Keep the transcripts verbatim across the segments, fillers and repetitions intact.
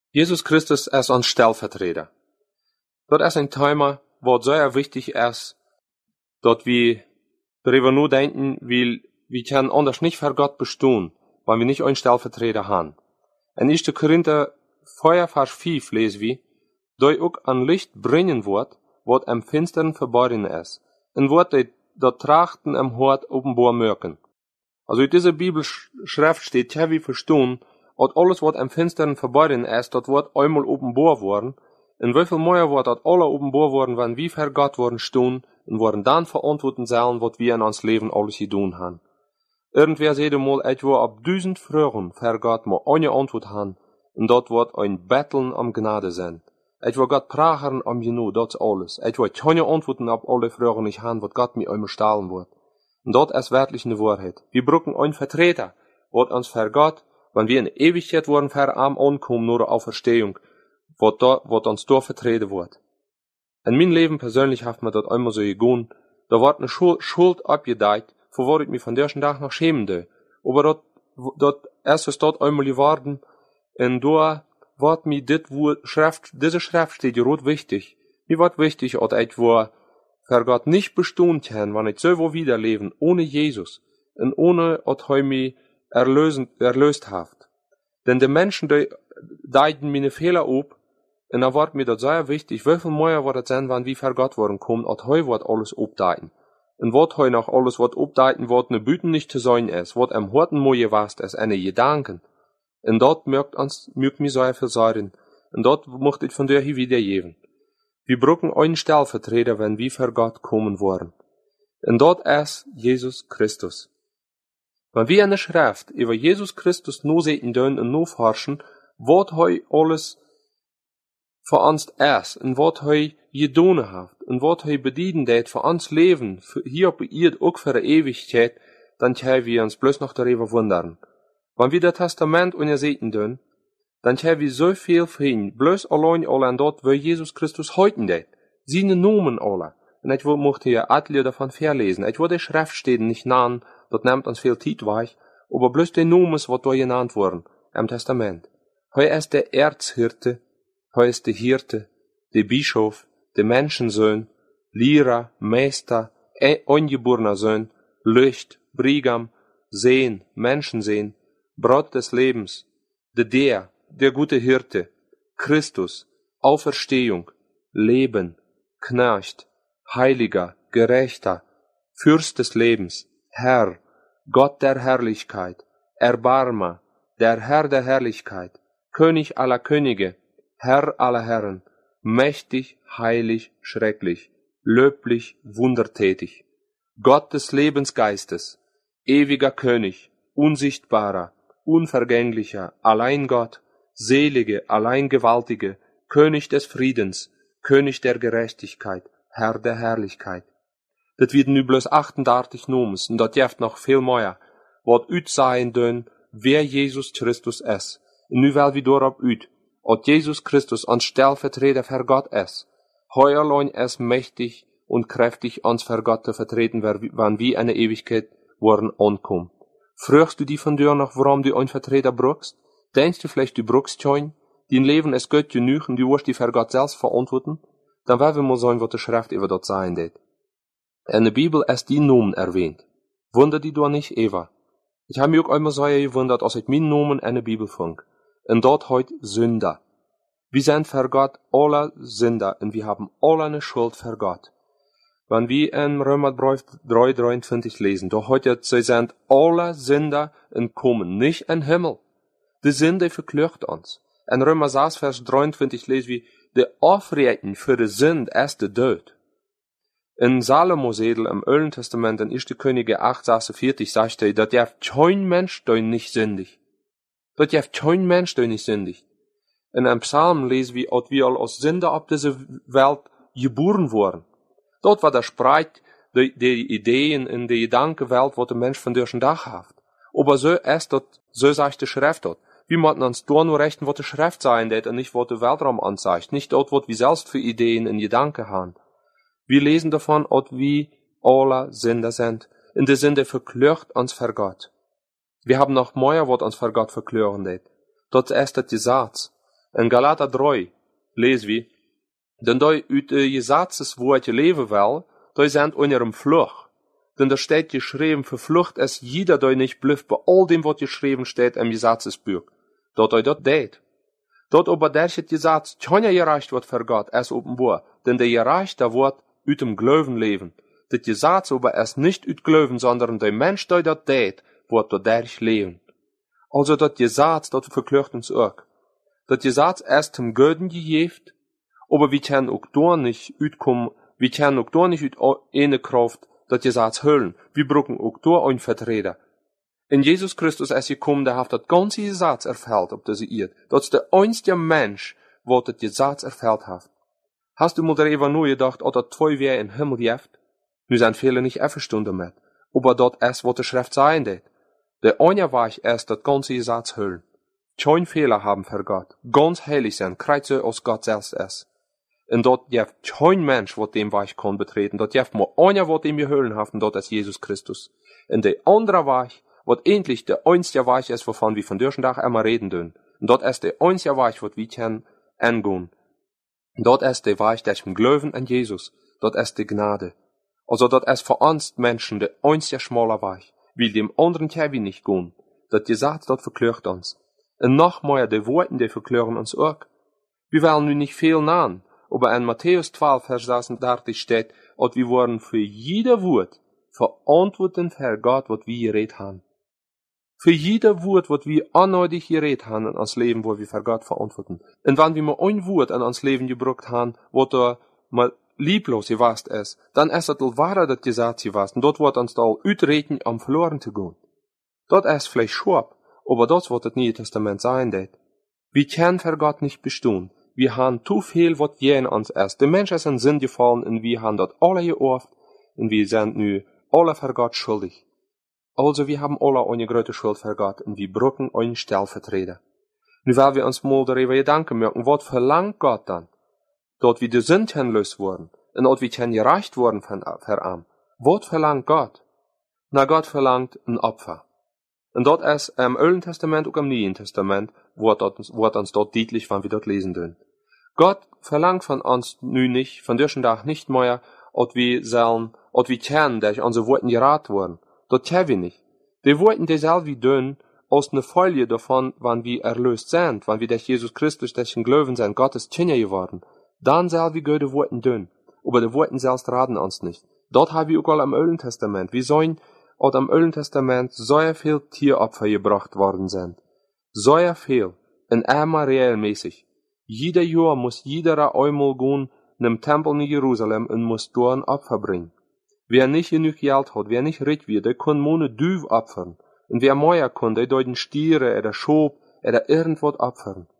Jesus Christus ist uns Stellvertreter. Das ist ein Thema, was sehr wichtig ist, dass wir darüber nur denken, weil wir können anders nicht für Gott bestehen, weil wir nicht einen Stellvertreter haben. In erster Korinther vier, Vers fünf lesen wir, dass auch an Licht bringen wird, was im Finstern verborgen ist, und wird das Trachten im Hort offenbar merken. Also in dieser Bibelschrift steht, ja, wir verstehen, dass alles, was im Finstern verborgen ist, das wird einmal offenbar worden, und wie viel mehr wird das alle offenbar worden, wenn wir für Gott worden stehen, und worden dann verantworten sollen, was wir in uns Leben alles getan haben. Irgendwer sagt mal, etwa ab tausend Fragen für Gott mal eine Antwort haben, und dort wird ein Betteln um Gnade sein. Etwa Gott prachen um Genug, das alles. Etwa keine Antworten auf alle Fragen nicht haben, was Gott mir einmal stahlen wird. Und dort ist wirklich eine Wahrheit. Wir brauchen einen Vertreter, was uns für Gott, wenn wir in Ewigkeit worden für am ankommen, nur auf Verstehung, was da, was uns da vertreten wird. In meinem Leben persönlich hat mir das einmal so gegangen, da wird eine Schuld, Schuld abgedeiht, vor was ich mich von der Tag noch schämen will. Aber dort, dort, erst ist dort einmal geworden, und da wird mir dit, wo Schrift, diese Schrift steht ja rot wichtig. Mir wird wichtig, dass ich wo für Gott nicht bestehen kann, wenn ich so wo wiederleben, ohne Jesus, und ohne, dass er mich erlösen, erlöst hat. Denn die Menschen, die deuten meine Fehler ab, und da wird mir das sehr wichtig, wie viel mehr wird es sein, wenn wir für Gott worden kommen, dass er wird alles abdeuten. Und was er noch alles wird abdeuten, wird ne Büten nicht zu sein ist, wird am Horten moje was ist, eine Gedanken. Und dort mögt uns, mögt mir sehr viel sein. Und dort möchte ich von dir hier wiedergeben. Wir brauchen einen Stellvertreter, wenn wir für Gott kommen wollen. Und dort ist Jesus Christus. Wenn wir in der Schrift über Jesus Christus nur sehen dürfen und nur forschen, was er alles für uns ist, und was er getan hat, und was er bedienen hat für uns Leben, für hier auf ihr auch für die Ewigkeit, dann können wir uns bloß noch darüber wundern. Wenn wir das Testament untersehen dürfen, dann haben wir so viel für ihn, bloß allein alle an dort, wo Jesus Christus heute hat. Seine Namen alle. Und ich möchte hier etliche davon verlesen. Ich würde die Schriftstellen nicht nennen, das nimmt uns viel Zeit weg, aber bloß die Namen, was da genannt wurden, im Testament. Er ist der Erzhirte, er ist der Hirte, der Bischof, der Menschensohn, Lehrer, Meister, ungeborener Sohn, Licht, Brigam, Sehen, Menschensehen, Brot des Lebens, der der, der gute Hirte, Christus, Auferstehung, Leben, Knecht, Heiliger, Gerechter, Fürst des Lebens, Herr, Gott der Herrlichkeit, Erbarmer, der Herr der Herrlichkeit, König aller Könige, Herr aller Herren, mächtig, heilig, schrecklich, löblich, wundertätig, Gott des Lebensgeistes, ewiger König, unsichtbarer, unvergänglicher, allein Gott, selige, allein gewaltige, König des Friedens, König der Gerechtigkeit, Herr der Herrlichkeit. Das wird nu bloß achtundachtzig Nomens, und das jeft noch viel mehr, wat ut sein dön, wer Jesus Christus ist. Und nu wel wie dorop ut, от Jesus Christus uns Stellvertreter für Gott ist. Heuer allein ist mächtig und kräftig uns für Gott zu vertreten, wann wir eine Ewigkeit worden ankommen. Fragst du die von dir noch, warum du einen Vertreter brauchst? Denkst du vielleicht, du brauchst keinen? Dein Leben ist Gott genug und du wirst die für Gott selbst verantworten? Dann werden wir mal sehen, was die Schrift über dort sein wird. In der Bibel ist die Nomen erwähnt. Wunder die du nicht, Eva? Ich habe mich auch einmal sehr gewundert, als ich meinen Nomen in der Bibel fand. Und dort heute Sünder. Wir sind für Gott alle Sünder und wir haben alle eine Schuld für Gott. Wenn wir in Römerbrief drei dreiundzwanzig lesen, da heute sie sind alle Sünder und kommen nicht in den Himmel. Die Sünde verklagt uns. In Römer sechs, Vers dreiundzwanzig lesen wir, der Aufrechten für die Sünde ist der Tod. In Salomo-Sedel im Alten Testament, in erster Könige acht, sechsundvierzig, sagt er, dass darf kein Mensch da nicht sündig. Das darf kein Mensch da nicht sündig. In einem Psalm lesen wir, dass wir als Sünder auf dieser Welt geboren wurden. Dort war der Spreit, die, die Ideen in die Gedankenwelt, was der Mensch von durch den Dach hat. Aber so ist das, so sagt die Schrift dort. Wir müssen uns da nur rechten, was die Schrift sein wird und nicht, was der Weltraum anzeigt. Nicht dort, was wir selbst für Ideen in Gedanken haben. Wir lesen davon, dass wir alle Sünder sind. In der Sünde verklagt uns vor Gott. Wir haben noch mehr, was uns vor Gott verklagen wird. Dort ist das der Satz. In Galater drei lesen wir, denn doi uit de Gesetzeswoord je leven wel, doi sind unserem Fluch. Denn da steht geschrieben, verflucht es jeder, doi nicht blüfft bei all dem, was geschrieben steht im Gesetzesbuch. Dort doi dort deed. Dort aber der Gesetz tjonja gereicht wird für Gott, es openbaar, denn der gereichte wird uit dem Glauben leben. Das Gesetz aber es nicht uit Glauben, sondern der Mensch, doi dort deed, wird dort derch leben. Also das Gesetz, dort verklört uns auch. Das Gesetz erst zum Göden gegeben, aber wir können auch dort nicht uitkommen, wir können auch dort nicht uit eine Kraft das Gesetz hüllen. Wir brauchen auch dort einen Vertreter. In Jesus Christus ist gekommen, der hat das ganze Gesetz erfüllt auf diese Erde. Das ist der einzige Mensch, der das Gesetz erfüllt hat. Hast du mal darüber nur gedacht, ob das zwei wäre im Himmel gibt? Nu sind viele nicht einverstanden damit. Aber das ist, was die Schrift sein wird. Der eine Weg ist, das ganze Gesetz hüllen. Kein Fehler haben für Gott. Ganz heilig sein, kreuze aus Gott selbst ist. Und dort gibt kein Mensch, der dem Weg kann betreten. Dort gibt nur einer, der dem gehüllen hat, und dort ist Jesus Christus. Und der andere Weg, was endlich der einzige Weg ist, wovon wir von diesem Tag immer reden dürfen. Und dort ist der einzige Weg, was wir können angehen. Und dort ist der Weg, der im Glauben an Jesus. Dort ist die Gnade. Also dort ist für uns Menschen der einzige schmale Weg. Weil dem anderen können wir nicht gehen. Das Gesetz dort verklört uns. Und noch mehr, die Worte, die verklören uns auch. Wir wollen nun nicht viel nahen. Aber in Matthäus zwölf, Vers sechsunddreißig steht, und wir wollen für jede Wort verantworten für Gott, was wir geredet haben. Für jede Wort, was wir unnötig geredet haben in uns Leben, wo wir für Gott verantworten. Und wenn wir mal ein Wort in uns Leben gebraucht haben, wo da mal lieblos gewesen ist, dann ist das wahrer das Gesetz gewesen. Und dort wird uns da utreden, um verloren zu gehen. Dort ist vielleicht schwab, aber das wird das Neue Testament sein, det. Wir können für Gott nicht bestehen. Wir haben zu viel, was je in uns ist. Der Mensch ist in Sinn gefallen, und wir haben dort alle geoft, und wir sind nu alle für Gott schuldig. Also wir haben alle eine große Schuld für Gott, und wir brauchen einen Stellvertreter. Nu wollen wir uns mal darüber Gedanken machen, was verlangt Gott dann? Dort wir die Sünden löst wurden, und dort wir gereicht wurden von Arm. Was verlangt Gott? Na, Gott verlangt ein Opfer. Und dort ist im Alten Testament und im Neuen Testament, wird uns, wird uns dort deutlich, wann wir dort lesen dürfen. Gott verlangt von uns nun nicht, von diesem Tag nicht mehr, ob wir sollen, ob wir kennen, dass unsere Worte geraten wurden. Das können wir nicht. Die Worte, die selber wir tun, aus einer Folie davon, wann wir erlöst sind, wann wir durch Jesus Christus, durch den Glauben sind, Gottes Kinder geworden, dann selber wir gute Worte tun. Aber die Worte selbst raten uns nicht. Dort haben wir auch all am Alten Testament. Wir sollen, auch am Alten Testament, so viel Tieropfer gebracht worden sind. So viel. Und immer regelmäßig. Jeder Jahr muss jeder einmal gehen in den Tempel in Jerusalem und muss dort ein Opfer bringen. Wer nicht genug Geld hat, wer nicht reich wird, der kann ohne Düv opfern. Und wer mehr kann, der deuten Stiere oder Schob oder irgendwas opfern.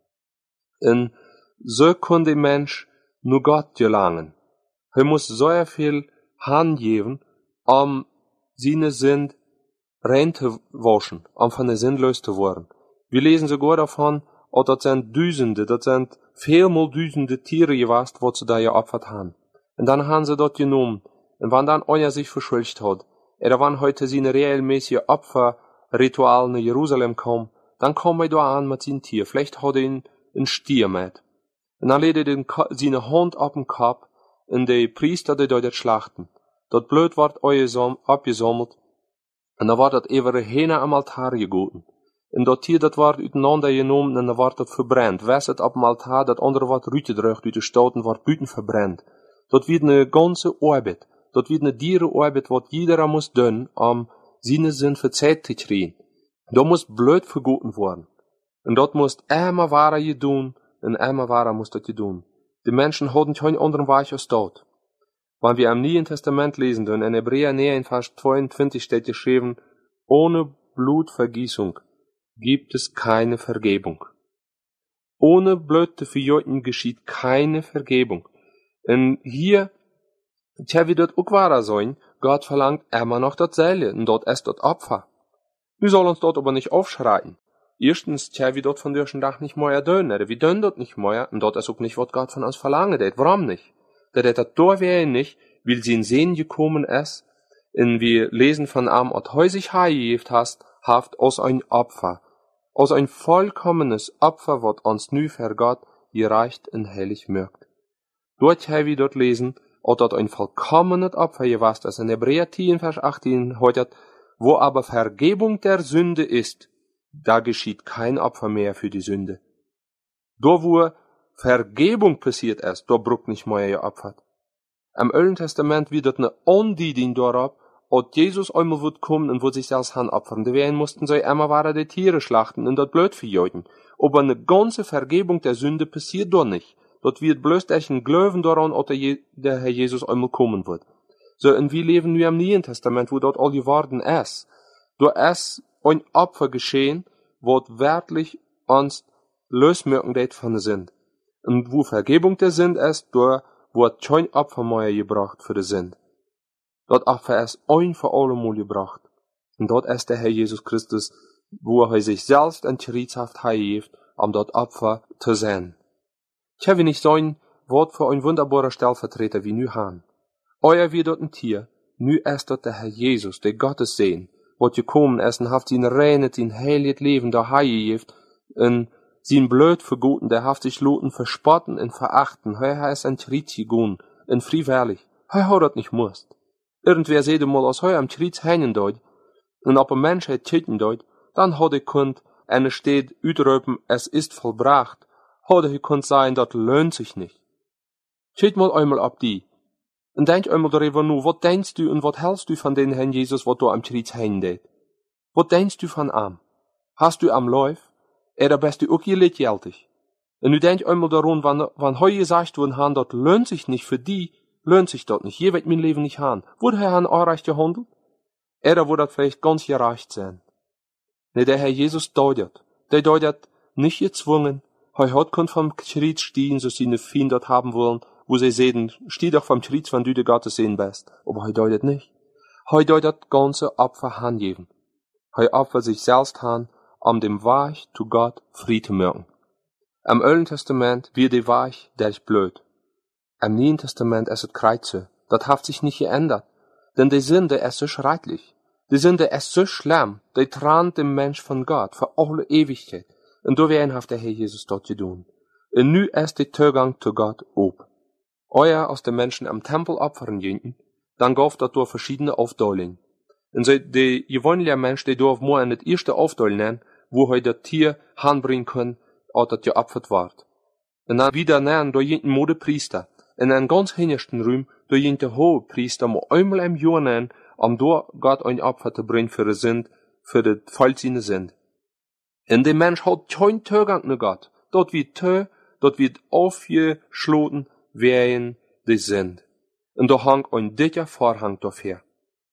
Und so kann der Mensch nur Gott gelangen. Er muss so viel Hand geben, um seine Sünd rein zu waschen, um von der Sünd los zu werden. Wir lesen sogar davon, oh, das sind Düsende, das sind vielmal Düsende Tiere gewesen, wo sie da geopfert haben. Und dann haben sie dort genommen. Und wenn dann einer sich verschuldigt hat, oder wenn heute seine regelmäßige Opferritual nach Jerusalem kommen, dann kommt er da an mit seinem Tier. Vielleicht hat er ihn ein Stier mit. Und dann legt er den, seine Hand auf den Kopf, und die Priester, die dort schlachten. Dort Blut wird abgesammelt, und dann wird das über Hähne am Altar gegoten. Und das Tier, das wird übereinander genommen, und dann wird das verbrennt. Wässet auf dem Altar, das andere wird rütgedrückt, durch die Stauden wird Büten verbrennt. Dort wird eine ganze Arbeit. Dort wird eine Dierenarbeit, was jeder muss tun, um seine Sinn verzeiht zu kriegen. Da muss Blut vergoten worden. Und dort muss immer wahrer gedun, und immer wahrer muss das gedun. Die Menschen haben keinen anderen Weg als dort. Wenn wir im Neuen Testament lesen, denn in Hebräer neun, Vers zweiundzwanzig steht geschrieben, ohne Blutvergießung gibt es keine Vergebung. Ohne Blutvergießung geschieht keine Vergebung. Und hier, tja, wie dort auch wahrer sein, Gott verlangt immer noch dasselbe, und dort ist das Opfer. Wir sollen uns dort aber nicht aufschreien. Erstens, tja, wie dort von diesem Tag nicht mehr tun, oder wir tun dort nicht mehr, und dort ist auch nicht, was Gott von uns verlangt hat. Warum nicht? Der hat das da wäre nicht, weil sie in Sehen gekommen ist, und wir lesen von einem, und heu sich heimgegeben hast, haft aus ein Opfer, aus ein vollkommenes Opfer, was uns nu für Gott gereicht und heilig mögt. Dort haben wir dort lesen, auch dort ein vollkommenes Opfer gewast, das in Hebräer zehn, Vers achtzehn heute, wo aber Vergebung der Sünde ist, da geschieht kein Opfer mehr für die Sünde. Da wo Vergebung passiert ist, da bruckt nicht mehr geopfert. Im Alten Testament wird dort eine Andiedung darauf, ob Jesus einmal wird kommen und wird sich selbst opfern. Die werden mussten so immer waren die Tiere schlachten und dort blöd verjeuden. Aber eine ganze Vergebung der Sünde passiert dort nicht. Dort wird bloß durch ein Glauben daran, ob der, der Herr Jesus einmal kommen wird. So, und wir leben nur im Neuen Testament, wo dort all geworden ist. Da ist ein Opfer geschehen, wo wirklich uns lösmögen det von der Sünd. Und wo Vergebung der Sünd ist, da wird kein Opfer mehr gebracht für die Sünd. Dort Opfer ist ein für alle Mal gebracht. Und dort ist der Herr Jesus Christus, wo er sich selbst in Kreuzhaft heiligt, um dort Opfer zu sein. Ich habe nicht so ein Wort für ein wunderbarer Stellvertreter wie nu han. Euer wie dort ein Tier, nu ist dort der Herr Jesus, der Gottes Sehn, wat gekommen ist und haft ihn reinet, ihn heiliges Leben da heiligt, und sin blöd verguten, der haft sich loten verspotten und verachten, heuer heißt ein Tritt gegun, und friwillig, heuer hat dort nicht musst. Irgendwer seht mal aus heuer am Tritt hängen dort, und ob ein Mensch hat töten dort, dann hat er kund, und es steht, ütröpen, es ist vollbracht, hat er kund sein, das lohnt sich nicht. Schaut mal einmal ab die, und denk einmal darüber nu, wat denkst du und wat hältst du von den Herrn Jesus, wat du am Kreuz hängen det? Wat denkst du von am? Hast du am Lauf? Er bist du auch gelitjältig. Und du denk einmal daran, wann, wann heu gesagt worden han, dat lohnt sich nicht für die, lohnt sich dort nicht. Je wird mein Leben nicht han. Wurde Herr han anrecht gehandelt? Er wurde dat vielleicht ganz gereicht sein. Ne, der Herr Jesus deutet. Der deutet nicht gezwungen. Heu hat kon vom Kreuz stehen, so sie ne Fien dort haben wollen, wo sie sehen, steh doch vom Kreuz, wenn du der Gottes sehen bist. Aber heu deutet nicht. Heu deutet ganze Opfer hangeben. Heu opfer sich selbst han, um dem Weich zu Gott Fried zu mögen. Im Alten Testament wird die Weich derch blöd. Im Neuen Testament ist es Kreuze. Das hat sich nicht geändert. Denn die Sünde ist so schrecklich. Die Sünde ist so schlimm, die trennt den Mensch von Gott für alle Ewigkeit. Und da werden hat der Herr Jesus dort getan. Und nu ist der Zugang zu Gott ob. Euer aus den Menschen am Tempel opfern jüngen, dann gab dort durch verschiedene Aufteilungen. Und so die gewöhnliche Mensch, die darf nur in das erste Aufteil nennen, wo er das Tier hanbringen kann, auch das geopfert wird. Und dann wieder nennen, da jüngen nur der Priester. In einem ganz hintersten Raum, da jüngen der hohe Priester nur einmal im Jahr nennen, um da Gott ein Opfer zu bringen für die Sünd, für die Falls seine Sünd. Und der Mensch hat keinen Zugang zu Gott. Dort wird Tö, dort wird aufgeschloten, wer die sind. Und da hängt ein dicker Vorhang dafür.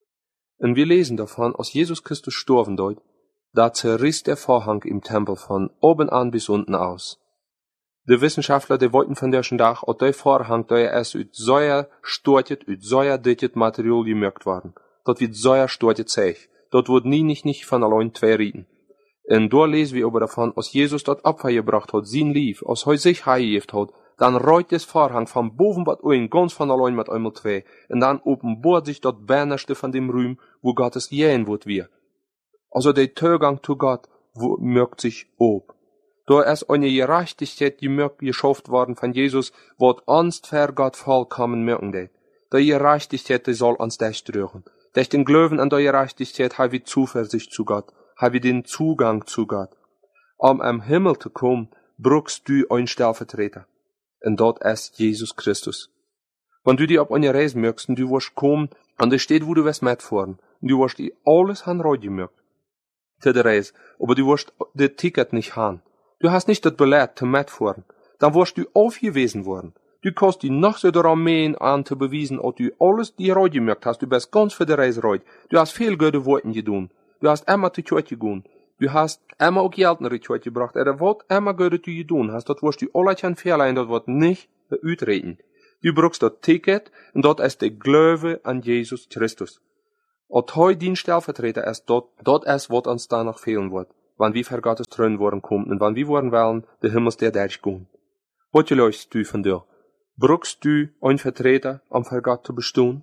Und wir lesen davon, als Jesus Christus gestorben dort, da zerriss der Vorhang im Tempel von oben an bis unten aus. Die Wissenschaftler, die wollten von der Tag, ob der Vorhang, der erst ut säuer stortet, ut säuer dicket Material gemerkt worden. Dort wird säuer stortet zeig. Dort wird nie nicht nicht von allein zwei reden. Und da lesen wir aber davon, als Jesus dort Opfer gebracht hat, sein Lief, als er sich heiligt hat, dann reut des Vorhang von boven bat oin ganz von allein mit einmal zwei, und dann offenbart sich dort Bernerste von dem Ruhm, wo Gottes jähen wird wir. Also der Zugang zu Gott, wo merkt sich ob. Da ist eine Gerechtigkeit, die merkt geschafft worden von Jesus, wird uns für Gott vollkommen merken det. Der Gerechtigkeit, die soll uns durchdrücken. Durch den Glauben an der Gerechtigkeit haben wir Zuversicht zu Gott, haben wir den Zugang zu Gott. Um am Himmel zu kommen, brauchst du einen Stellvertreter. Und dort ist Jesus Christus. Wenn du dir auf eine Reise möchtest, und du wirst kommen, an der steht, wo du wirst mitfahren, und du wirst dir alles han mögen, für die Reise, aber du wirst das Ticket nicht haben. Du hast nicht das Billett zum mitfahren. Dann wirst du aufgewiesen worden. Du kannst dich noch so daran mähen, an zu beweisen, ob du alles dir reut gemerkt hast. Du bist ganz für die Reise reut. Du hast viel gute Worte getan. Du hast immer zu Tür gegangen. Du hast immer auch Geld in die Tür gebracht. Er wird immer gute zu getan hast. Dort wirst du alle kein Fehler, das wird nicht utreden. Du brauchst das Ticket, und dort ist der Glaube an Jesus Christus. Und heute den Stellvertreter ist dort, dort ist, was uns da noch fehlen wird. Wann wir für Gottes Thron worden kommen, und wann wir worden wollen, der Himmels der durchgehen. Was läufst du von dir? Brauchst du einen Vertreter, um für Gott zu bestehen?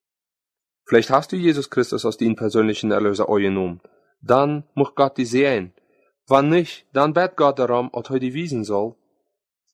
Vielleicht hast du Jesus Christus als deinen persönlichen Erlöser angenommen. Dann muss Gott dich sehen. Wann nicht, dann bet Gott darum, ob heute wiesen soll,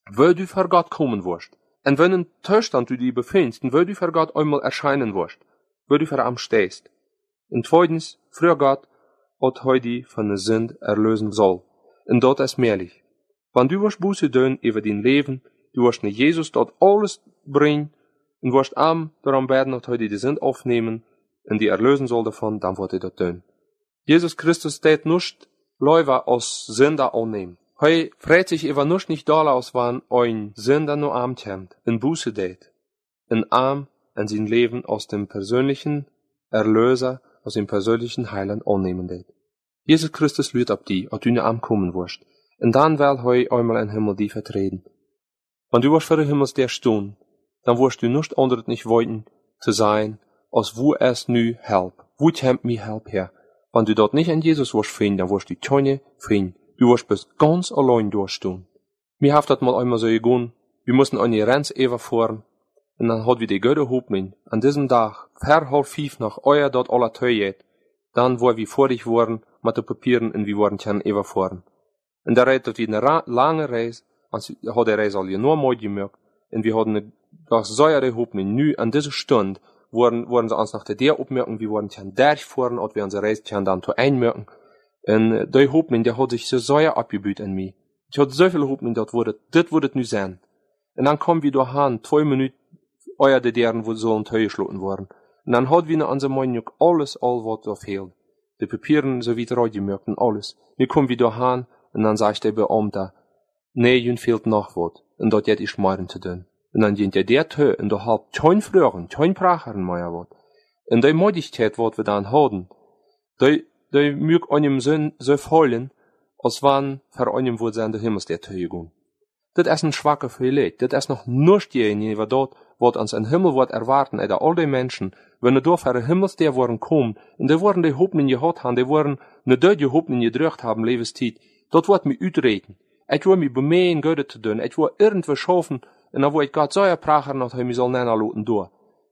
wo du vor Gott kommen wirst. Und wenn in Zustand du dich befindest, und wo du vor Gott einmal erscheinen wirst, wo du vor ihm stehst. Und zweitens, für Gott hat heute von der Sünde erlösen soll. Und dort ist mehrlich. Wenn du wirst Buße tun über dein Leben, du wirst nicht Jesus dort alles bringen, und wirst am daran beten, dass heute die Sünde aufnehmen, und die erlösen soll davon, dann wird er das tun. Jesus Christus steht nicht Leute aus Sünder annehmen. Hij fragt sich über nicht nicht doll aus, wann ein Sünder nur arm kommt, in Buße tät, in arm in sein Leben aus dem persönlichen Erlöser, aus dem persönlichen Heiland annehmen tät. Jesus Christus lüht ab die, ob du in arm kommen wirst, und dann will hij einmal in Himmel die vertreten. Wenn du wirst für den Himmels der stehen, dann wirst du nicht anderes nicht wollen zu sein, als wo es nu help. Wo kommt mir help her? Wenn du dort nicht an Jesus wirst finden, dann wirst du keine finden. Du wirst bis ganz allein durchstehen. Mir haft das mal einmal so gegangen. Wir mussten an die Renz überfahren. Und dann hat wir die Götte Hoffnung. An diesem Tag, ver halb fünf nach euer dort aller Teuer, dann wo wir vorig waren, mit den Papieren und wir waren können überfahren. Und da redet wir eine lange Reise, und hat die Reise all nur mal gemerkt. Und wir hatten das säure Hoffnung. Nu, an dieser Stunde, worden, worden sie uns nach der der opmerken, wir waren können durchfahren, und wir unsere Reise können dann zu einmerken. Und die Hoffnung, der hat sich so sehr abgebüht an mich. Ich hatte so viel Hoffnung, das wurde, das wurde nu sein. Und dann kommen wir dahin, zwei Minuten, euer der deren, wo so ein Teu geschlossen worden. Und dann hat wir an unserer Meinung alles, all was da fehlt. Die Papieren, so wie die gemerkt und alles. Wir kommen wieder dahin, und dann sagt der Beamte, nee, jün fehlt noch was. Und dort hätte ich schmarren zu tun. Und dann geht der der Teu, und da hat kein Früheren, kein Pracheren mehr was. Und die Möglichkeit, was wir dann haben, die, die mög einem so, so fallen, als wann für einem wohl sein der Himmels der Teu gehen. Das ist ein schwacher Verlet, das ist noch nicht derjenige, was dort, was uns ein Himmel wird erwarten, oder all die Menschen, wenn er dort für den Himmels der worden kommen, und die worden die Hoffnung gehabt haben, die worden eine deutliche Hoffnung gedrückt haben, Lebenszeit, dort wird mich utreden. Ich will mich bemühen, Gott zu tun, ich will irgendwo schaffen, und dann will ich Gott so erprachen, dass er mich soll nennen lassen, durch.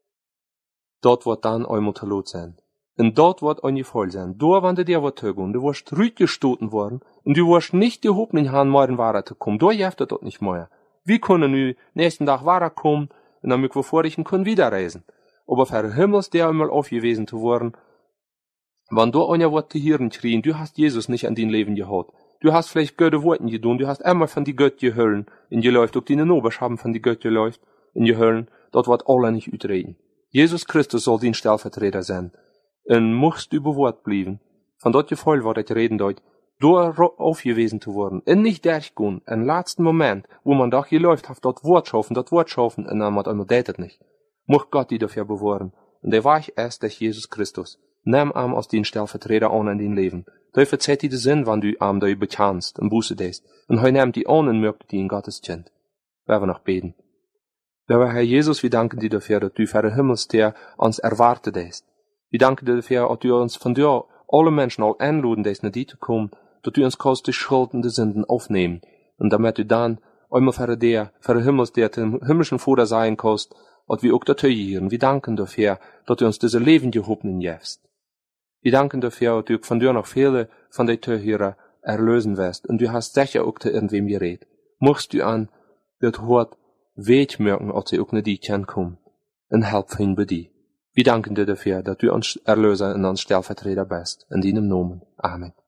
Dort wird dann einmal zu lot sein. Und dort wird ein Fall sein. Da, wenn du dir was tun, du wirst rückgestoßen worden, und du wirst nicht die Hoffnung haben, morgen weiter zu kommen. Da hilft das dort nicht mehr. Wir können nu nächsten Tag weiter kommen, und dann müssen wir vorrichten, können wieder reisen. Aber für den Himmels, der einmal aufgewiesen zu werden, wenn du einer was zu hören kriegen, du hast Jesus nicht an dein Leben gehabt. Du hast vielleicht Götte Worten getan, du hast einmal von die Götter gehöllen, in die läuft, auch deine Nobers haben von die Götter läuft, in die Höllen, dort wird alle nicht utreden. Jesus Christus soll dein Stellvertreter sein. Und musst über Wort bleiben. Von dort Gefühl war das Reden dort, da aufgewiesen zu worden. Und nicht durchgehen, ein letzten Moment, wo man doch geläuft hat, dort Wort schaffen, dort Wort schaffen, und dann hat einmal das nicht. Muss Gott die dafür bewahren. Und der war ich erst, der Jesus Christus. Nimm am aus den Stellvertreter an in dein Leben. Da verzeiht die den Sinn, wenn du am da bekannst und Buße dest. Und heu nimmt die an und mögt die in Gottes Kind. Werden wir noch beten. Lieber Herr Jesus, wir danken dir dafür, dass du für den Himmelster uns erwartet hast. Wir danken dir dafür, dass du uns von dir alle Menschen all einladen, dass nach dir zu kommen, dass du uns kannst die Schuld und die Sünden aufnehmen. Und damit du dann einmal für der, für den Himmelster, dem himmlischen Vater sein kannst, und wir auch dazu hören. Wir danken dafür, dass du uns diese Leben Hoffnung gibst. Wir danken dafür, dass du von dir noch viele von den Zuhörern erlösen wirst. Und du hast sicher auch zu irgendwem geredet. Machst du an, das Wort Weg merken, als sie auch nicht die kommen. Und help ihn bei dir. Wir danken dir dafür, dass du uns Erlöser und uns Stellvertreter bist. In deinem Namen. Amen.